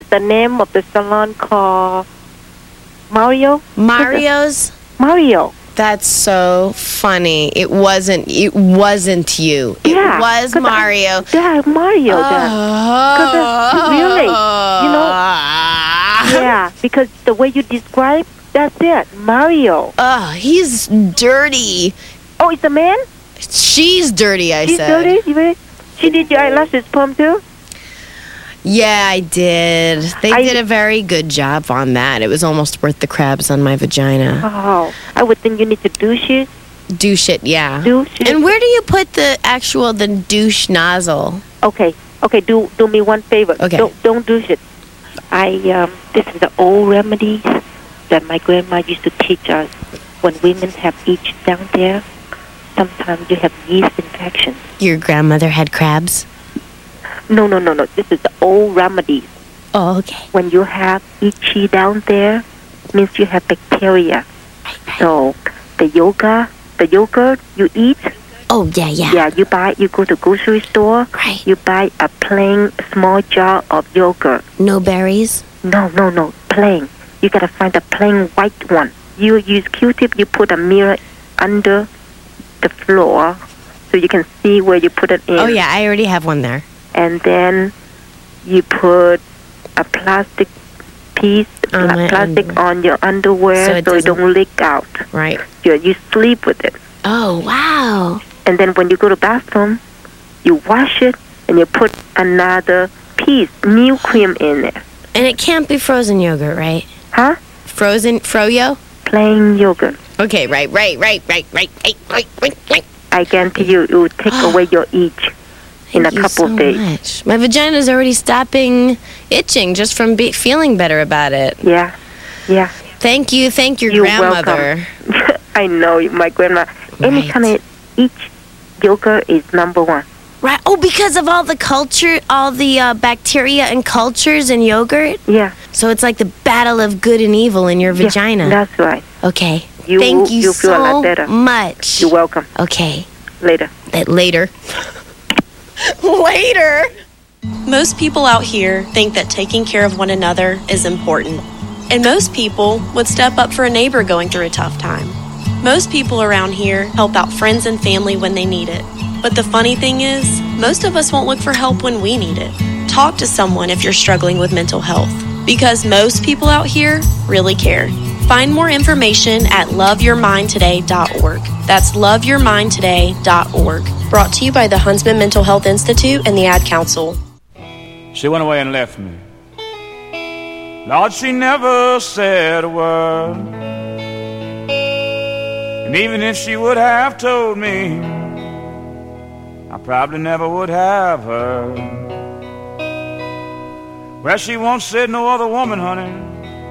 the name of the salon called Mario? Mario's? Mario. That's so funny. It wasn't you. It Yeah, was 'cause Mario. Mario. Really, yeah, because the way you describe, that's it, Mario. He's dirty. Oh, it's a man? She's dirty, She's said. dirty? She did your eyelashes perm too? Yeah, I did. They did a very good job on that. It was almost worth the crabs on my vagina. Oh, I would think you need to douche it. Douche it, yeah. Douche it. And where do you put the douche nozzle? Okay, do me one favor. Okay. Don't douche it. This is the old remedies that my grandma used to teach us. When women have itch down there, sometimes you have yeast infection. Your grandmother had crabs? No. This is the old remedies. Oh, okay. When you have itchy down there, means you have bacteria. Right. So the yogurt you eat. Oh, yeah. Yeah, you go to grocery store. Right. You buy a plain small jar of yogurt. No berries? No, plain. You gotta find a plain white one. You use Q-tip, you put a mirror under the floor so you can see where you put it in. Oh, yeah, I already have one there. And then you put a plastic piece, on your underwear so it don't leak out. Right. You sleep with it. Oh, wow. And then when you go to bathroom, you wash it and you put another piece, new cream in there. And it can't be frozen yogurt, right? Huh? Froyo? Plain yogurt. Okay, right. I guarantee you, it will take away your itch in a couple of days. Much. My vagina's already stopping itching just from feeling better about it. Yeah. Thank you. Thank your You're grandmother. Welcome. I know, my grandma. Any kind of itch, yogurt is number one. Right. Oh, because of all the culture, all the bacteria and cultures in yogurt? Yeah. So it's like the battle of good and evil in your vagina. Yeah, that's right. Okay. Thank you so feel a lot better. much. You're welcome. Okay. Later. Later. Later. Most people out here think that taking care of one another is important. And most people would step up for a neighbor going through a tough time. Most people around here help out friends and family when they need it. But the funny thing is, most of us won't look for help when we need it. Talk to someone if you're struggling with mental health, because most people out here really care. Find more information at loveyourmindtoday.org. That's loveyourmindtoday.org. Brought to you by the Huntsman Mental Health Institute and the Ad Council. She went away and left me. Lord, she never said a word. And even if she would have told me, I probably never would have heard. Well, she won't said no other woman, honey,